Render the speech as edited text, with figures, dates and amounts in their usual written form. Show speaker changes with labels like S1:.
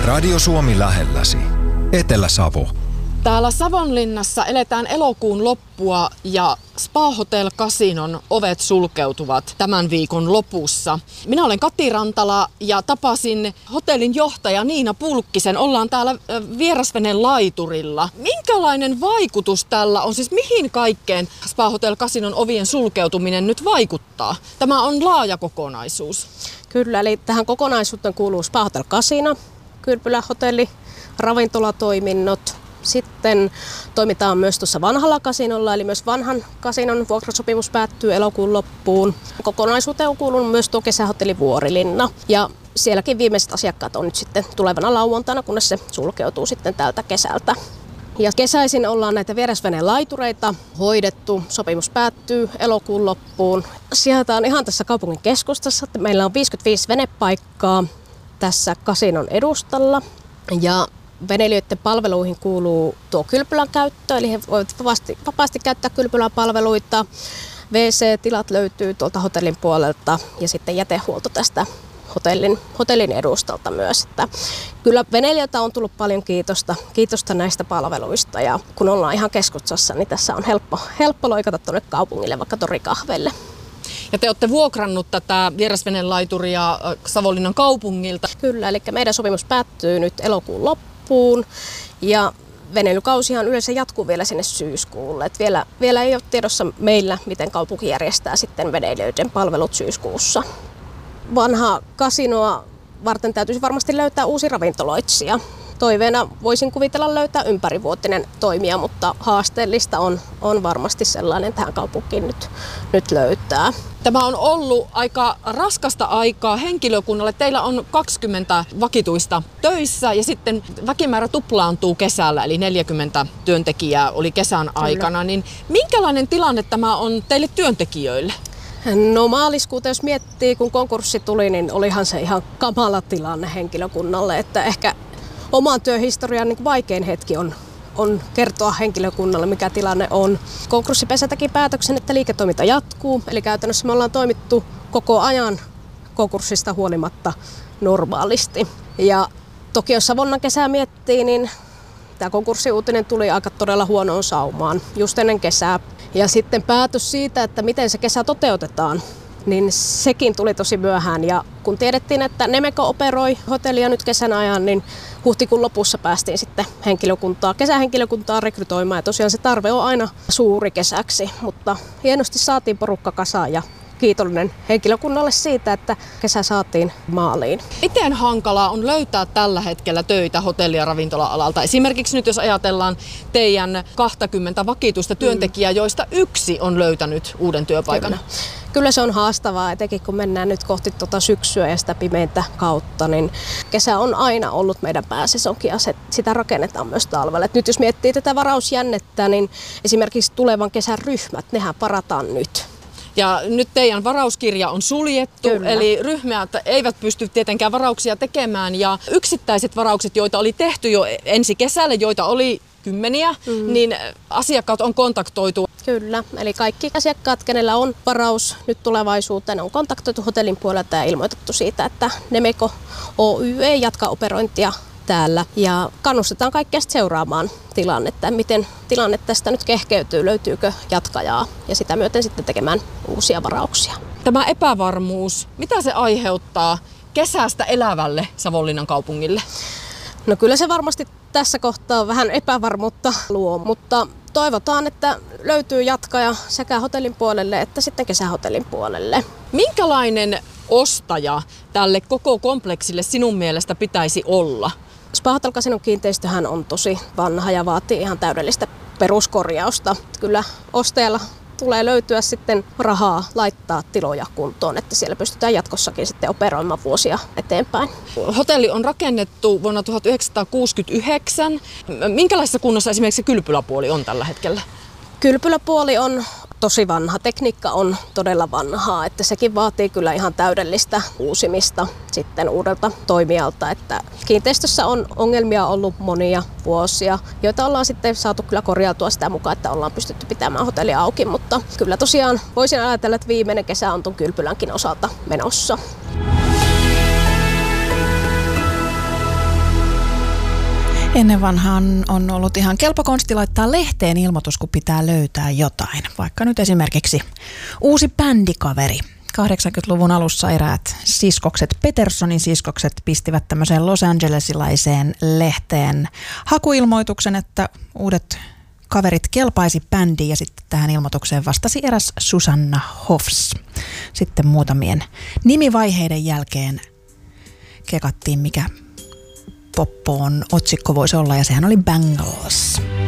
S1: Radio Suomi lähelläsi. Etelä-Savo.
S2: Täällä Savonlinnassa eletään elokuun loppua ja Spa Hotel Casinon ovet sulkeutuvat tämän viikon lopussa. Minä olen Kati Rantala ja tapasin hotellin johtaja Niina Pulkkisen. Ollaan täällä vierasveneen laiturilla. Minkälainen vaikutus tällä on? Siis mihin kaikkeen Spa Hotel Casinon ovien sulkeutuminen nyt vaikuttaa? Tämä on laaja kokonaisuus.
S3: Kyllä, eli tähän kokonaisuuteen kuuluu Spa Hotel Casino, kylpylähotelli, ravintolatoiminnot. Sitten toimitaan myös tuossa vanhalla kasinolla, eli myös vanhan kasinon vuokrasopimus päättyy elokuun loppuun. Kokonaisuuteen on kuulunut myös tuo kesähotelli Vuorilinna. Ja sielläkin viimeiset asiakkaat on nyt sitten tulevana lauantaina, kunnes se sulkeutuu sitten tältä kesältä. Ja kesäisin ollaan näitä vierasveneen laitureita hoidettu. Sopimus päättyy elokuun loppuun. Sieltä on ihan tässä kaupungin keskustassa. Meillä on 55 venepaikkaa tässä kasinon edustalla. Ja veneilijöiden palveluihin kuuluu tuo kylpylän käyttö, eli he voivat vapaasti käyttää kylpylän palveluita. WC-tilat löytyy tuolta hotellin puolelta ja sitten jätehuolto tästä hotellin edustalta myös. Että kyllä veneilijöiltä on tullut paljon kiitosta näistä palveluista ja kun ollaan ihan keskustassa, niin tässä on helppo loikata tuonne kaupungille, vaikka torikahveille.
S2: Ja te olette vuokrannut tätä vierasveneen laituria Savonlinnan kaupungilta.
S3: Kyllä, eli meidän sopimus päättyy nyt elokuun loppuun ja veneilykausihan yleensä jatkuu vielä sinne syyskuulle. Et vielä ei ole tiedossa meillä, miten kaupunki järjestää sitten veneilijöiden palvelut syyskuussa. Vanhaa kasinoa varten täytyisi varmasti löytää uusi ravintoloitsija. Toiveena voisin kuvitella löytää ympärivuotinen toimija, mutta haasteellista on varmasti sellainen tähän kaupunkiin nyt löytää.
S2: Tämä on ollut aika raskasta aikaa henkilökunnalle. Teillä on 20 vakituista töissä ja sitten väkimäärä tuplaantuu kesällä, eli 40 työntekijää oli kesän aikana. Niin minkälainen tilanne tämä on teille työntekijöille?
S3: No maaliskuuta jos miettii, kun konkurssi tuli, niin olihan se ihan kamala tilanne henkilökunnalle, että ehkä oman työhistorian niin vaikein hetki on kertoa henkilökunnalle, mikä tilanne on. Konkurssipesä teki päätöksen, että liiketoiminta jatkuu, eli käytännössä me ollaan toimittu koko ajan konkurssista huolimatta normaalisti. Ja toki jos Savonnan kesää miettii, niin tämä konkurssiuutinen tuli aika todella huonoon saumaan just ennen kesää. Ja sitten päätös siitä, että miten se kesä toteutetaan, niin sekin tuli tosi myöhään. Ja kun tiedettiin, että Nemeco operoi hotellia nyt kesän ajan, niin huhtikuun lopussa päästiin sitten kesähenkilökuntaa rekrytoimaan. Ja tosiaan se tarve on aina suuri kesäksi, mutta hienosti saatiin porukka kasaan ja kiitollinen henkilökunnalle siitä, että kesä saatiin maaliin.
S2: Miten hankalaa on löytää tällä hetkellä töitä hotelli- ja ravintola-alalta? Esimerkiksi nyt jos ajatellaan teidän 20 vakituista työntekijää, joista yksi on löytänyt uuden työpaikan.
S3: Kyllä se on haastavaa, etenkin kun mennään nyt kohti syksyä ja sitä pimeintä kautta, niin kesä on aina ollut meidän pääsesonki ja sitä rakennetaan myös talvelle. Et nyt jos miettii tätä varausjännettä, niin esimerkiksi tulevan kesän ryhmät, nehän parataan nyt.
S2: Ja nyt teidän varauskirja on suljettu,
S3: Kyllä.
S2: Eli ryhmät eivät pysty tietenkään varauksia tekemään. Ja yksittäiset varaukset, joita oli tehty jo ensi kesällä, joita oli kymmeniä, niin asiakkaat on kontaktoitu.
S3: Kyllä, eli kaikki asiakkaat, kenellä on varaus nyt tulevaisuuteen, on kontaktoitu hotellin puolelta ja ilmoitettu siitä, että Nemeco Oy ei jatka operointia täällä. Ja kannustetaan kaikkia seuraamaan tilannetta, miten tilanne tästä nyt kehkeytyy, löytyykö jatkajaa ja sitä myöten sitten tekemään uusia varauksia.
S2: Tämä epävarmuus, mitä se aiheuttaa kesästä elävälle Savonlinnan kaupungille?
S3: No kyllä se varmasti tässä kohtaa vähän epävarmuutta luo, mutta toivotaan, että löytyy jatkaja sekä hotellin puolelle että sitten kesähotellin puolelle.
S2: Minkälainen ostaja tälle koko kompleksille sinun mielestä pitäisi olla?
S3: Spa Hotel Casinon kiinteistöhän on tosi vanha ja vaatii ihan täydellistä peruskorjausta. Kyllä ostajalla tulee löytyä sitten rahaa laittaa tiloja kuntoon, että siellä pystytään jatkossakin sitten operoimaan vuosia eteenpäin.
S2: Hotelli on rakennettu vuonna 1969. Minkälaisessa kunnossa esimerkiksi se kylpyläpuoli on tällä hetkellä?
S3: Kylpyläpuoli on tosi vanha. Tekniikka on todella vanhaa, että sekin vaatii kyllä ihan täydellistä uusimista sitten uudelta toimijalta. Että kiinteistössä on ongelmia ollut monia vuosia, joita ollaan sitten saatu kyllä korjautua sitä mukaan, että ollaan pystytty pitämään hotelli auki, mutta kyllä tosiaan voisin ajatella, että viimeinen kesä on tuon kylpylänkin osalta menossa.
S4: Ennen vanhaan on ollut ihan kelpo konsti laittaa lehteen ilmoitus, kun pitää löytää jotain. Vaikka nyt esimerkiksi uusi bändikaveri. 80-luvun alussa eräät siskokset, Petersonin siskokset, pistivät tämmöiseen Los Angelesilaiseen lehteen hakuilmoituksen, että uudet kaverit kelpaisi bändiin, ja sitten tähän ilmoitukseen vastasi eräs Susanna Hoffs. Sitten muutamien nimivaiheiden jälkeen kekattiin, mikä poppoon otsikko voisi olla, ja sehän oli Bangles.